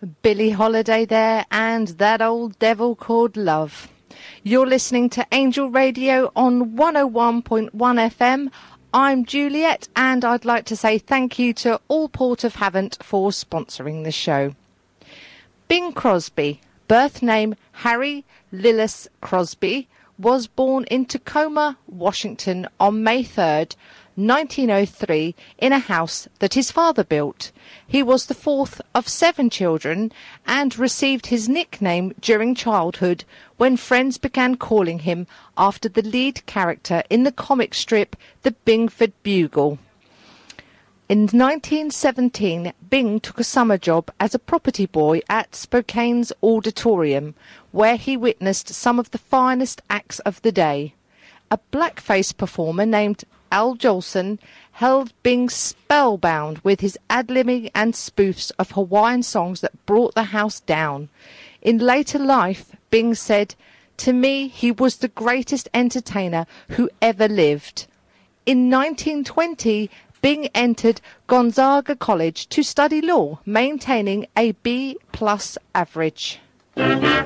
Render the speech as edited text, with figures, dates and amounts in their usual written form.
Billie Holiday there, and that old devil called love. You're listening to Angel Radio on 101.1 FM. I'm Juliet, and I'd like to say thank you to all Port of Havant for sponsoring the show. Bing Crosby, birth name Harry Lillis Crosby, was born in Tacoma, Washington on May 3rd, 1903, in a house that his father built. He was the fourth of 7 children and received his nickname during childhood when friends began calling him after the lead character in the comic strip The Bingford Bugle. In 1917, Bing took a summer job as a property boy at Spokane's Auditorium, where he witnessed some of the finest acts of the day. A blackface performer named Al Jolson held Bing spellbound with his ad-libbing and spoofs of Hawaiian songs that brought the house down. In later life, Bing said, "To me, he was the greatest entertainer who ever lived." In 1920, Bing entered Gonzaga College to study law, maintaining a B+ average.